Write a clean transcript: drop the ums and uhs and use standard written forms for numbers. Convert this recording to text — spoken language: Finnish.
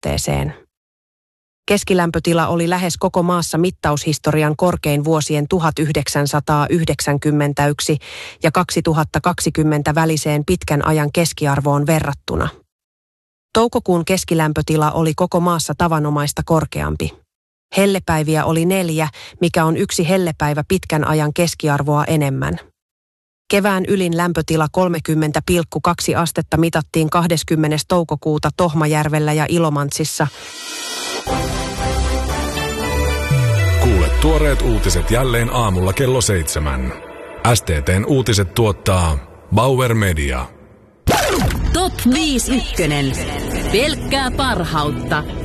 asteeseen. Keskilämpötila oli lähes koko maassa mittaushistorian korkein vuosien 1991 ja 2020 väliseen pitkän ajan keskiarvoon verrattuna. Toukokuun keskilämpötila oli koko maassa tavanomaista korkeampi. Hellepäiviä oli 4, mikä on 1 hellepäivä pitkän ajan keskiarvoa enemmän. Kevään ylin lämpötila 30,2 astetta mitattiin 20. toukokuuta Tohmajärvellä ja Ilomantsissa. Kuule tuoreet uutiset jälleen aamulla kello 7. STT:n uutiset tuottaa Bauer Media. Top 5 ykkönen. Pelkkää parhautta.